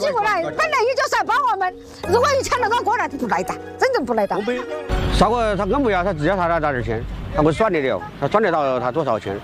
起过来，本来也就是要帮我们。如果以前那个过来，他不来打，真正不来打。 啥个他更不要，他只要他拿点钱，他会算你的，他算得到他多少钱。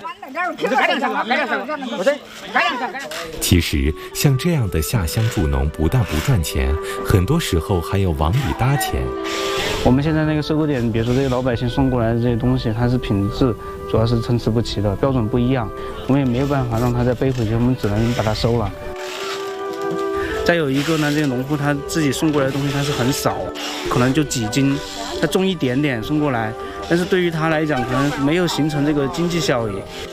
其实像这样的下乡助农，不但不赚钱，很多时候还要往里搭钱。 我们现在那个收购点，比如说这些老百姓送过来的这些东西，它是品质主要是参差不齐的，标准不一样，我们也没有办法让他再背回去，我们只能把它收了。再有一个呢，这些农户他自己送过来的东西他是很少，可能就几斤，他种一点点送过来，但是对于他来讲，可能没有形成这个经济效益。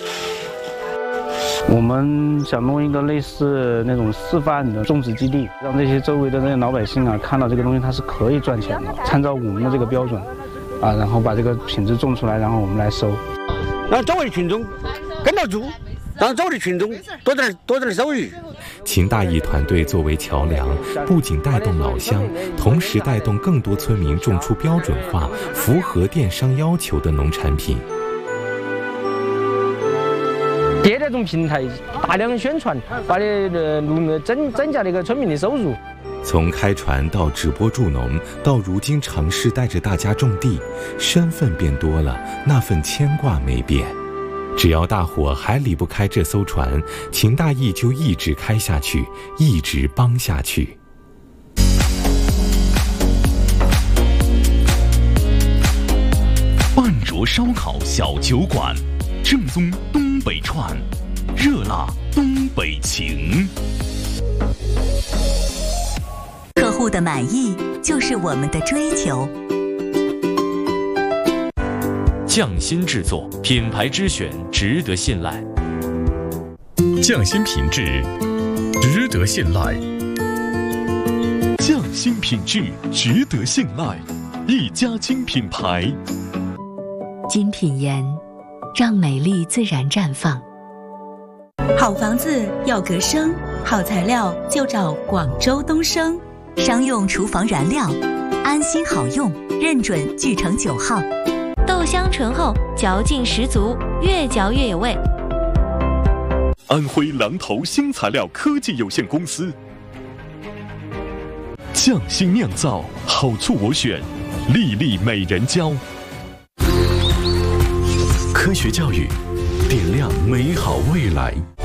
我们想弄一个类似那种示范的种植基地，让这些周围的那些老百姓啊看到这个东西它是可以赚钱的，参照我们的这个标准，啊，然后把这个品质种出来，然后我们来收， 让周围群众跟着做，让周围的群众多点收益。 秦大义团队作为桥梁，不仅带动老乡，同时带动更多村民种出标准化、符合电商要求的农产品。 借这种平台大量宣传，把增加那个村民的收入。 从开船到直播助农，到如今尝试带着大家种地，身份变多了，那份牵挂没变。只要大伙还离不开这艘船，秦大义就一直开下去，一直帮下去。 半灼烧烤小酒馆，正宗东北串，热辣东北情。 客户的满意就是我们的追求。 匠心制作，品牌之选，值得信赖。 匠心品质，值得信赖。匠心品质，值得信赖。一家精品牌。 精品盐，让美丽自然绽放。 好房子要隔声，好材料就找广州东升。 商用厨房燃料，安心好用，认准聚成9号。 豆香醇厚，嚼劲十足，越嚼越有味。 安徽狼头新材料科技有限公司，匠心酿造，好醋我选，粒粒美人蕉。科学教育，点亮美好未来。